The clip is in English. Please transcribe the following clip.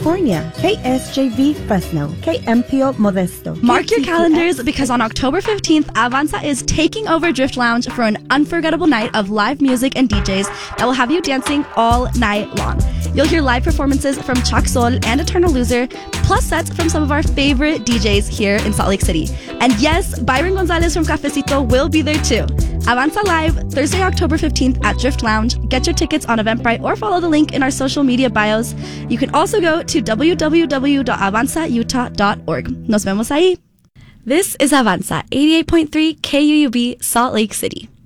California, KSJV Fresno, KMPO Modesto. Mark your calendars because on October 15th, Avanza is taking over Drift Lounge for an unforgettable night of live music and DJs that will have you dancing all night long. You'll hear live performances from Chuck Sol and Eternal Loser, plus sets from some of our favorite DJs here in Salt Lake City. And yes, Byron Gonzalez from Cafecito will be there too. Avanza Live, Thursday, October 15th at Drift Lounge. Get your tickets on Eventbrite or follow the link in our social media bios. You can also go to www.avanzautah.org. Nos vemos ahí. This is Avanza, 88.3 KUUB, Salt Lake City.